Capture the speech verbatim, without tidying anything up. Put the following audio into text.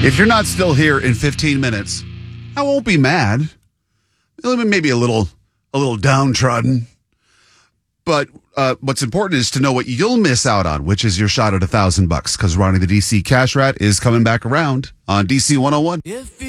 If you're not still here in fifteen minutes, I won't be mad. Maybe a little, a little downtrodden. But uh, what's important is to know what you'll miss out on, which is your shot at a thousand bucks. Because Ronnie the D C Cash Rat is coming back around on D C one oh one. If